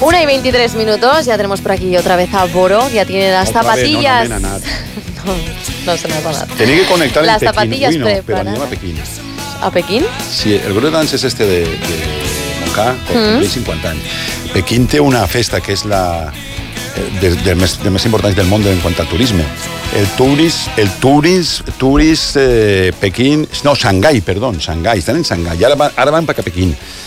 1:23, ya tenemos por aquí otra vez a Boro, ya tiene las zapatillas. No se nos va a dar. Tenía que conectar las en zapatillas Pekín, pero preparadas. anima a Pekín. ¿A Pekín? Sí, el Gros Dance és de Montcà, com 50 anys. Pekín té una festa que és la de més importants del món en quant al turisme. Pekín... No, Xangai, perdó, Xangai. Estan en Xangai. Ara van cap a Pekín.